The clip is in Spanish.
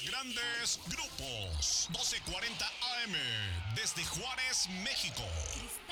los grandes grupos. 1240 AM desde Juárez, México.